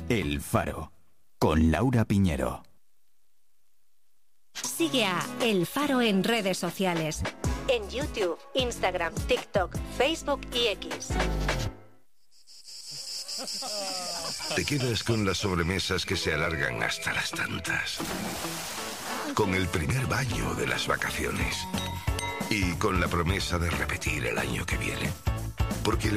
El Faro, con Laura Piñero. Sigue a El Faro en redes sociales. En YouTube, Instagram, TikTok, Facebook y X. Te quedas con las sobremesas que se alargan hasta las tantas. Con el primer baño de las vacaciones. Y con la promesa de repetir el año que viene. Porque